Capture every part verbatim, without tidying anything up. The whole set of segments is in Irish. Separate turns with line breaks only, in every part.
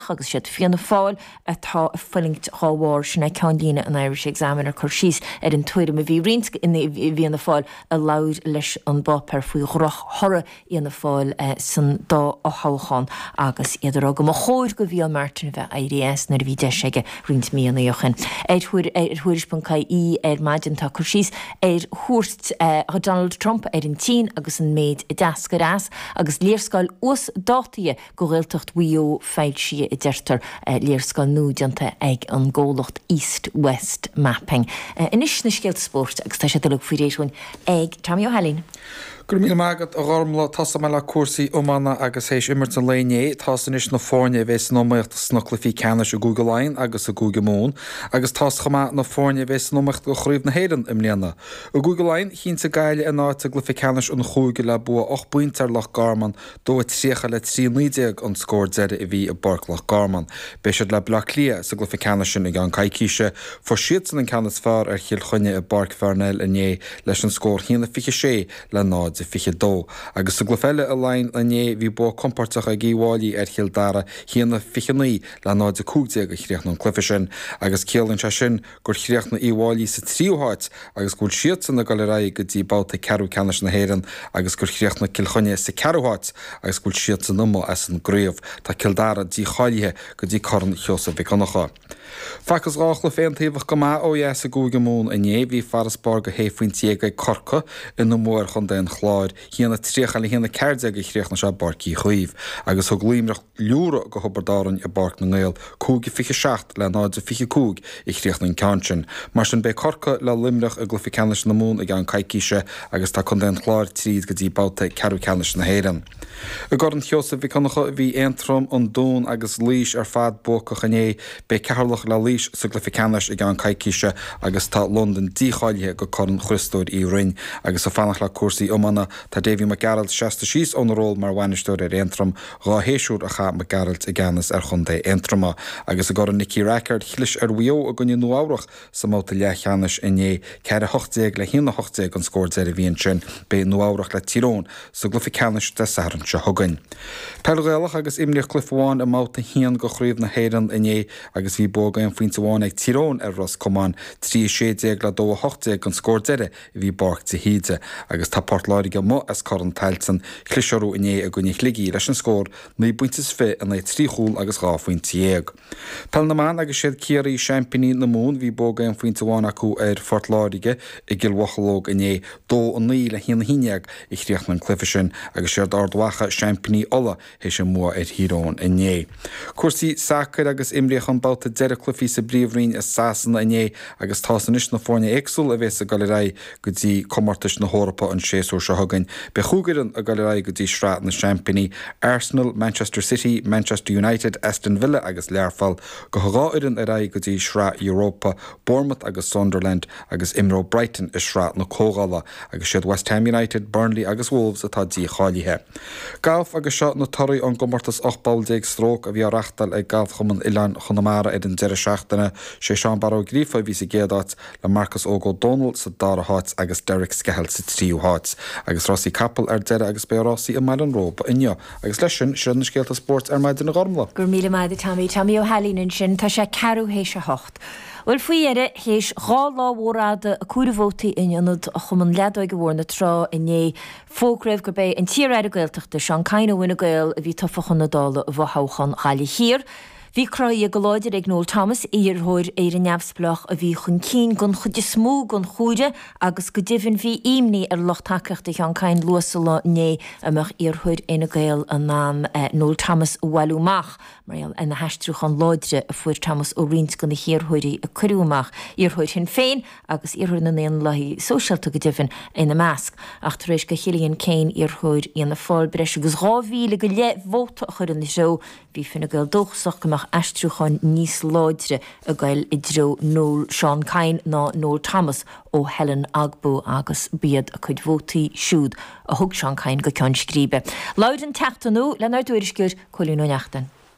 agus siad fianna fáil atá fillingt háhhar sinna ceanlína an Irish Examiner chuirsís ar an tuairim a bhí rinsc in bhíanana fáil a laud leis an bopper faoi ghroch thora íana fáil san dá ó háchan agus idir agam a chóir go bhí Martin bheith I D S nar bhí deisige rint míana jochan. Éir thuiris í ar maidin tá chuirsís ar thuirt Donald Trump ar an tí agus an méid i dascar as agus léirscáil os dátaí go ghiltocht bhuió feil si i deirtar léirscáil núideanta ag an ggólacht East-West mapping. Inis na scéalt sport agus tá sé dulug faoi réisún ag Tommy O'Hallein.
Gur mí mágad a gharmla tasa me le cuasaí ómána agus hééis immert an léné tásan is na fórne bheits nóíocht snoclaí ceanne a Google Line agus a Google Mún agus tá chama na fórne bheits nócht go chríomh na héan im léana. A Google Line hín sa gaiile an áit a glufi ceanne an chúige le bu och buintear lech garman dó trícha le trí níideag an scór deire i bhí a barc lech garman. Beisiad le blach lia sa glufi ceanne sin ag an caiiciise for siad san an ceannas fear ar chiil chuine a barc fearnel iné leis an scór hína fiche sé le náid fiche dó. Agus sa glufeile a lein a né bhí bo comportach a gíháilí ar chiil dara híana fiche nuí le náid a cúgdeag a chríoch an clufi sin agus céalann se sin gur chríoch na íháilí sa tríúháit agus gúil siad san na galeráí go dtí báta cearú ceannas na héan agus gur chríoch na cilchonne sa cearúháit agus gúil siad san numo as an gréomh tá cildara dí cháilithe go dtí corn chiosa bhíconacha. Facas ráchla féintaíomh go má ó dhé sa Google Mún a né bhí farasbar go héfuintíag ag corca in na mór chun den chláir híanana tríocha le híanana ceirdeag a chríoch na se barcí chuomh agus thu glíimreach liúra go hobardáran i barc na ngéil cúgi fiche seacht le náid a fiche cúg i chríoch na ceantin. Mar sin be corca le limreach a glufi ceannis na mún ag an caiiciise agus tá chun den chláir tríd go dtí báta cearú ceannis na héan. I ggur an chiosa bhí conacha bhí éintrom an dún agus líis ar fad bócacha né be ceharlach le líis sa glufi ceannis ag an caiiciise agus tá London díáilthe go corn chruistúir í rin agus a fannach le cuasaí ómana tá Davy McGarrald seasta síos an ról mar bhainisteúir ar éintrom gá héisiúr a cha McGarrald i gceannas ar chun é éintroma agus a ggur Nicky Rackard chlis ar bhuio a gunne nuáireach sa máta le cheannis iné ceir hochtéag le híanana hochtéag an scóir ar a bhíon sin be nuáireach le tírón sa glufi ceannis de saran se thugain. Peilgéalach agus imneoch clufháin a máta hían go chríomh na héan iné agus bhí bóga an faointe ag tírón ar ros comán trí sédéag le dó hochtéag an scóir deire i bhí barc sa híide agus tá portláirige mo as corn teilsan chlisearú iné a gunnig ligí leis an scór ní buintes fé an é tríúil agus gáfuintíag. Pel naán agus siad céirí championí na mún bhí bóga an faointeháin acu ar fortláirige i gilwachalóg iné dó an ní le híana híineag i chríoch na clufi sin agus siad ardhacha championí ola hééis sin mua ar hírón iné. Cuasaí sacr agus imríoch an báta deire clufií sa bríomhrín is sasan iné agus tásan is na fórne éagsúil a bheits a galeráid go dtí commartas na hórappa an séasúr se thugain. Be chúgaran a galeráid go dtí sráat na championí Arsenal, Manchester City, Manchester United, Aston Villa agus Learfall go thugáiran a raid go dtí sráat Europa, Bournemouth agus Sunderland agus Imro Brighton is sráat na cógála agus siad West Ham United, Burnley agus Wolves atá dtí cháilithe. Galf agus seo na toraí an gomartas ochbaldéag strók a bhí arachtal ag galf chuman Ilan chunamara ag an deire seachtainna sé Sean Barrow Grífa bhí sa géadát le Marcus O'Donnell sa dára háits agus Derek Skehel sa tríú háits agus Rossi Capel ar deire agus be Rossi a Mailan Rópa inne agus leis sin sin na scéalta sport ar maidin na gharmla.
Gur míle maidid Tommy Tommy O'Hallein in sin tá sé cearú hééis a hocht. Wel faoi ere hééis gá láhórada a cuarahótaí inionad a chuman leadóid go bhórna trá iné fógraibh go bé an tíreid a gailteachta sean caine bhuina gail a bhí tofachan na dála a bhthchan chaile hir. Bhí croí a goláidir ag Noel Thomas íorthóir ar an neamhsplach a bhí chun cín gon chuide smó gon chúide agus go dibhann bhí imní ar lochtaceachta an cain luasala né amach íorthóir ina gail an nám Noel Thomas Walúmach mar ina heistrúch an láidre a fuair Thomas ó rins go na hiorthóirí a cuiúmach íorthóir hin féin agus íorthóir na néon laí sóisialta go dibhann ina measc ach tar éis go chiallaíonn céin íorthóir íana fáil breis agus ráhíle go le bhóta a chur in na seo bhí finna gail dóchsach go Astruchan níos láidre a gail i dro Noel Sean Cain ná Noel Thomas ó Helen Agbo agus bead a chuid bhótaí siúd a thug Sean Cain go ceann scríbe. Láidan teachta nó le náir dúirisciúr Colin O'Neachtain.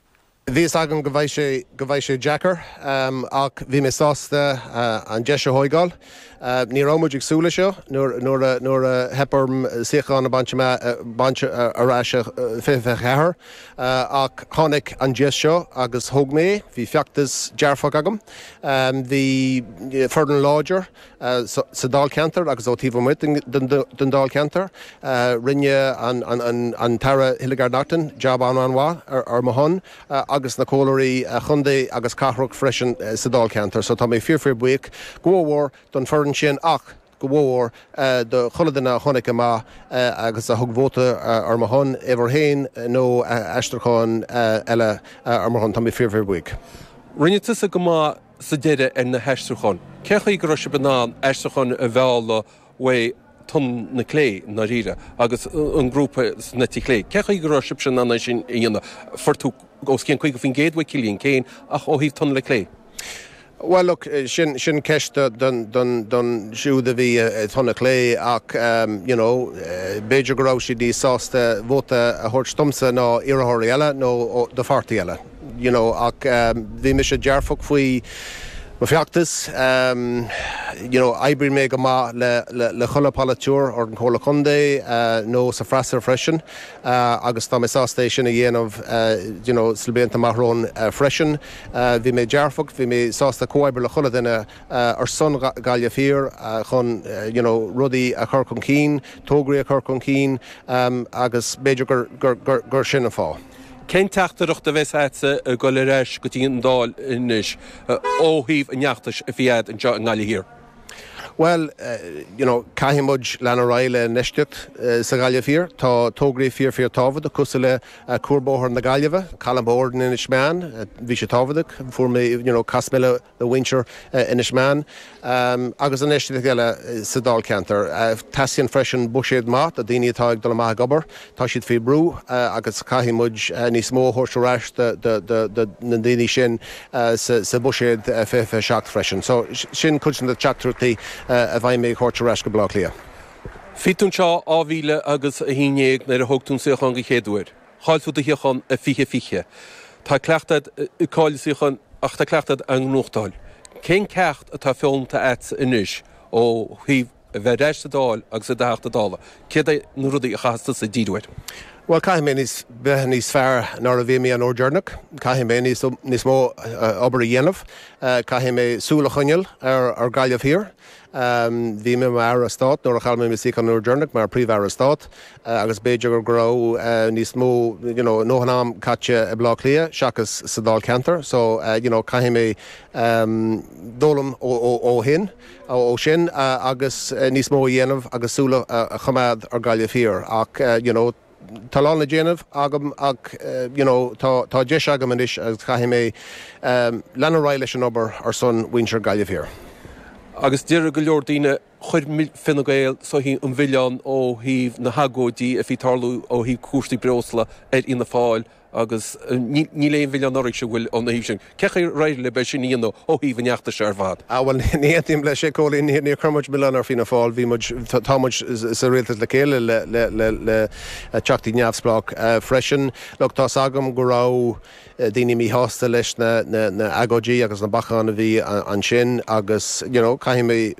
Vís agam go bhaidh sé go bhaidh sé Jackar um, ach bhí mé sásta uh, an deise hóigáil. Uh, ní rámuid ag súla seo nuair a heparm siachán a banse banse aráise fé chéair ach tháinig an deis seo agus thug mé, bhí feachtas dearfach agam. Um, bhí ferdan láidir uh, sa dál ceantar agus ó tíomh muid den dál ceantar. Uh, rinne an, an, an, an tara Hildegarde Naughton, job an anhá ar, ar mahon. Uh, agus na cóirí uh, chundé agus cathrach freisin uh, sa dál ceantar. So tá mé fearfir buic go don ferdan sin ach go bhór uh, de chuladanna chonig má uh, agus a thugmhóta uh, ar mahon éhar héin uh, nó uh, eisteachán uh, eile uh, ar mahon tá mé fearfir buic.
Rinne tusa go má sa deire ar na heisteachán. Cecha go raibh banán eisteachán a bheála wa tun na clé na riire agus an grúpa na tí clé. Cecha go raibh sin anna sin íana fortú os cén chuig go fin géadha cilíonn céin ach ó híh tun le clé.
Well, look, sin sin ceiste don don don siúd a bhí uh, tonna clé ach um, you know uh, beidir go raibh si dí sásta bhóta a thuirt stumsa ná iarthóirí eile nó do fartaí eile. You know, ach um, bhí me sé dearfach faoi ma feachtas, um, you know, aibrí mé go má le, le, le chola palatúr or an chola chundé uh, nó sa freisar freisin uh, agus tá mé sásta sin a dhéanamh uh, you know, slibéanta marrón uh, freisin. Uh, bhí mé dearfach, bhí mé sásta cóibre le chola duine uh, ar son gaile fír uh, chun uh, you know, rudaí a chur chun cín, tógraí a chur chun cín um, agus beidir gur, gur, gur, gur sin a fá.
Cén teachtarach a bheits heitsa a go le reis go dtí an dáil inis óhíh a neachtas a bhíad an seo an gáile hir?
Well, uh, you know, caihimmuid lena raile neisteach uh, sa gaile fír, tá tógraí fír fír tábhad a cusa le uh, curbóthar na gaiileh, calambórdan in ismeán, uh, bhí sé tábhadach, fuair mé, you know, casmile le winter uh, in ismeán, um, agus an neisteach eile uh, sa dál ceantar. Uh, Taisian freisin buséad mát, a daoine atá ag do maith gobar, tá siad fí brú, uh, agus caihimmuid uh, níos mó thuirseráis na daoine sin uh, sa, sa buséad uh, fé fé seacht freisin. So sin cuisin na teachtartaí Uh, a bhaid mé chuirte reis go blach lia.
Fitún seo ábhíle agus a hínéag na a thugtún suochan go chéadúir. Cháilfú a hiochan a fiche fiche. Tá cleachtad i cáil suochan ach tá cleachtad an gnúchtáil. Cén ceacht atá filmta et inis ó híh bheith reis a dáil agus a dácht a dála. Céad é na rudaí a chasta sa díúir.
Well, caihim mé níos bheith níos fearr nar a bhí mé an ódearnach, caihim mé níos níos mó obair a dhéanamh, caihim mé súla chuineal ar ar gaiileh hir. Um, bhí mé mar a stát, nóair a chail mé sí an ódearnach mar príomh ar a stát, uh, agus beidir gur gró uh, níos mó, you know, nóhanám caite a blá lia, seachas sa dál ceantar, so uh, you know, caihim mé um, dólam ó hin, ó sin, uh, agus uh, níos mó dhéanamh agus súla uh, a chumád ar gaiileh hir, ach, uh, you know, talán na déanamh agam ag uh, you know, tá deis agam inis agus caihim mé um, lena ráile sin obair ar son winter gaiileh hir.
Agus dear go leor daoine chuir finna gael so hí an bhilleán ó híh na hagóidí a bhí tarlú ó híh cuairtaí breosla ar ina fáil agus ní léon bhilleán áric se bhfuil an híh sin. Cecha réile le be sin íana ó híh neachta se ar bhad.
Ah, well, níim le sé cóla ní ní chumid milán ar fina fáil, bhí támuid sa réaltas le céile le le le le teachtaí neamhsplach freisin, leach tá agam go rá daoine mí hásta leis na na agóidí agus na bachan a bhí an sin agus, you know, caiimiid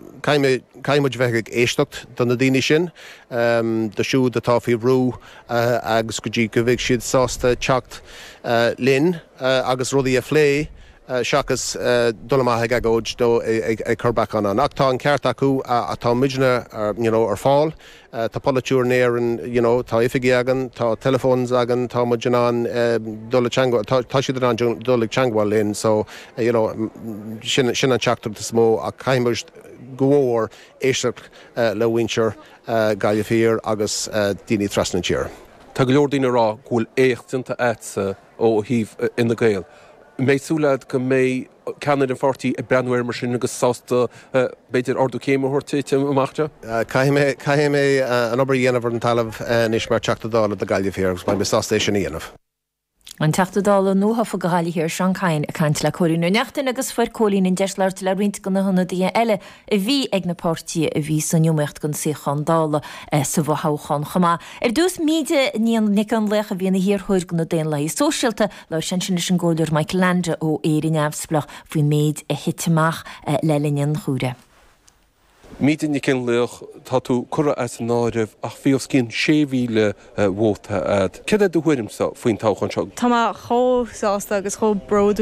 bheith éisteacht don na daoine sin, um, de siúd atá fí brú uh, agus go dtí go bhíh siad sásta teacht uh, linn uh, agus rudaí a phlé Uh, seachas uh, dulamaithe agóid dó ag churbach an. Ach tá an ceart acu a tá midne ar, you know, ar fáil, uh, tá polatúr néar an, you know, tá ifigi agan, tá telefóns agan, tá muidirán dula teangwa, tá siad an dula teangwa linn, so, uh, you know, sin an teachtar is mó a caiimiid góir éisteach uh, le winter uh, gaiileh hir agus uh, daoine trasna tíir.
Tá go leor daoine rá gúil éachtainta éitsa ó híh ina gael. Mé súlad go mé Canada an fortí a breanhir mar sin agus sásta uh, beidir ordú céime thuirtaí amachta?
Caihí mé an obair dhéanamh an talamh níos mar teachtadála a gaiileh hir agus ba mé sásta sin dhéanamh.
An teachtadála nóha fa goáí hir Seanáin a caiint le choíú neachtain agus fuir cholín in deisleir le rint go na honna dí eile a bhí ag na pátí a bhí san jomecht gon séchan dála sa bhthchan chamá. Ar dús míide níon nicán lech a bhíonna hir chuir go na déon lei sóisialta le sin sin sin ggóidir Michael Lande ó éirí neamhsplach faoi méid a hitteach le linn chuúre.
Míide ní cin leoch tá tú cura as an náirih ach bhíos cin sé bhíle bhóta ad. Cad a dúhuiirim sa faoin táchan seo?
Tá chósásta agus chó brod